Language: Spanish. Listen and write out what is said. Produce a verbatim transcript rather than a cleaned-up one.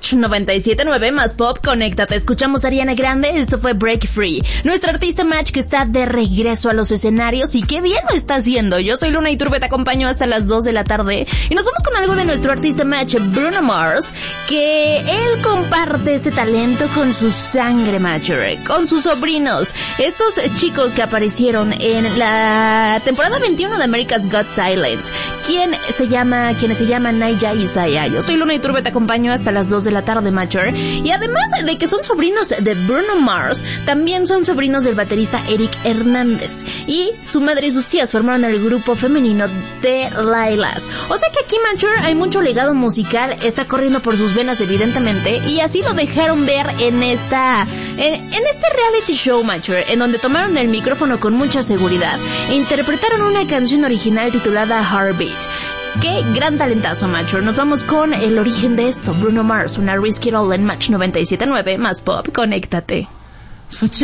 Match noventa y siete punto nueve más Pop, conéctate. Escuchamos a Ariana Grande, esto fue Break Free. Nuestra artista Match que está de regreso a los escenarios y qué bien lo está haciendo. Yo soy Luna Iturbe, te acompaño hasta las dos de la tarde y nos vamos con algo de nuestro artista Match, Bruno Mars, que él comparte este talento con su sangre Matcher, con sus sobrinos, estos chicos que aparecieron en la temporada veintiuno de America's Got Talent, quien se llama, quienes se llaman Naya y Isaiah. Yo soy Luna Iturbe, te acompaño hasta las dos de la tarde, Matcher. Y además de que son sobrinos de Bruno Mars, también son sobrinos del baterista Eric Hernández. Y su madre y sus tías formaron el grupo femenino The Lailas. O sea que aquí, Matcher, hay mucho legado musical, está corriendo por sus venas evidentemente, y así lo dejaron ver en esta, en, en este reality show, Matcher, en donde tomaron el micrófono con mucha seguridad e interpretaron una canción original titulada Heartbeat. Qué gran talentazo, Matcher. Nos vamos con el origen de esto, Bruno Mars, una Risk It All en Match noventa y siete punto nueve más Pop, conéctate.